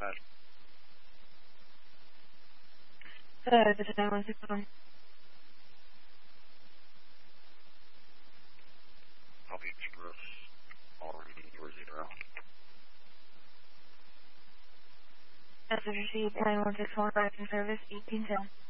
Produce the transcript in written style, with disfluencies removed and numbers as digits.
This is 916. Copy Express, already 0. Message received 9161 back in service 1810.